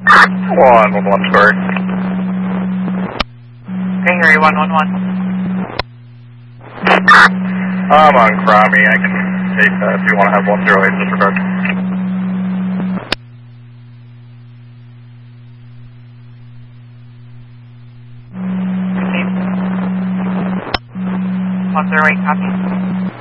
111 squared. Gregory 111. I'm on Cromie. I can take that if you want to have 108 disregard. Okay. 108, copy.